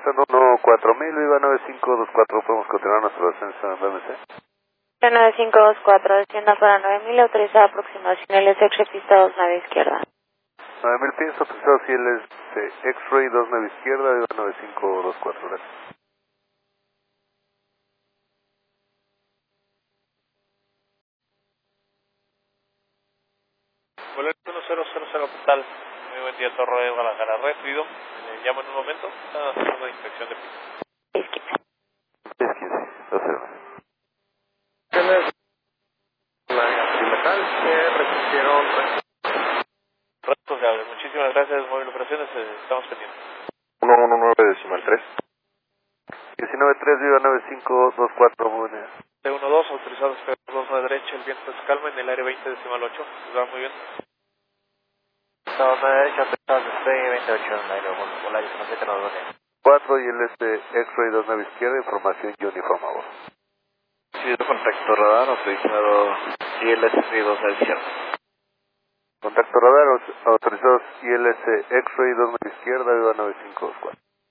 Reportando 14000, viva 9524, podemos continuar nuestro descenso en BMC. 9524, descienda para 9000, autorizada aproximación LSX pista 2, nave izquierda. 9000 pies, autorizado si él es X-Ray 2, nave izquierda, viva 9524, gracias. Boleto 1000 portal. Muy buen día, Torre de Guadalajara. Recibido. Llamo en un momento. Está haciendo una inspección de pista. 1015, 20. Metal que recibieron responsable. Muchísimas gracias, Móvil Operaciones. Estamos pendientes. 119 decimal 3. 193, viva 9524, muy bien. T12, autorizado espera 2 a la derecha, el viento es calma en el área 20 decimal 8. Va muy bien. 2 a la derecha, autorizado despegue 28, aire Volaris 1792. 4 y él es X-Ray 2, nave izquierda, información Uniform a bordo. Sí, contacto radar, autorizado ILS 2 a la izquierda. Contacto radar, autorizados ILS X-Ray 2, nave izquierda, viva 9524.